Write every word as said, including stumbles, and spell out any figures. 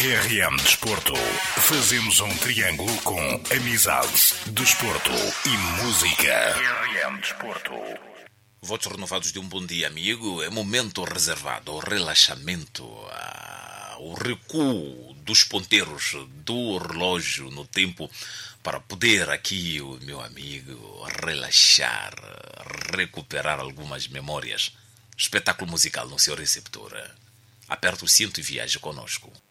R M Desporto. Fazemos um triângulo com amizade, desporto e música. R M Desporto. Votos renovados de um bom dia, amigo. É momento reservado ao relaxamento, ao recuo dos ponteiros do relógio no tempo, para poder aqui, o meu amigo, relaxar, recuperar algumas memórias. Espetáculo musical no seu receptor. Aperta o cinto e viaje conosco.